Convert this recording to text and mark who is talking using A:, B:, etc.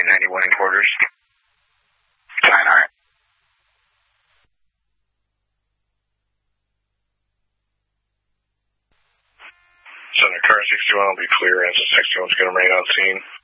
A: 91 in quarters. 9, alright. Center car 61 will be clear. Engine 61's going to remain on scene.